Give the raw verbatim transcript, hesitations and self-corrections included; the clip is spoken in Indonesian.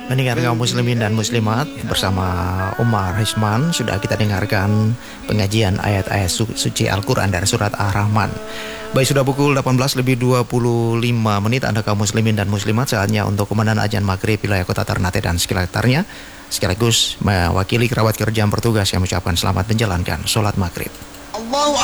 Mendengar kaum muslimin dan muslimat, bersama Umar Hisman sudah kita dengarkan pengajian ayat-ayat su- suci Al-Quran dari surat Ar-Rahman. Baik, sudah pukul delapan belas lebih dua puluh lima menit. Anda kaum muslimin dan muslimat, saatnya untuk komandan ajan maghrib wilayah kota Ternate dan sekitarnya, sekaligus mewakili kerabat kerja yang bertugas yang mengucapkan selamat menjalankan sholat maghrib. Allahu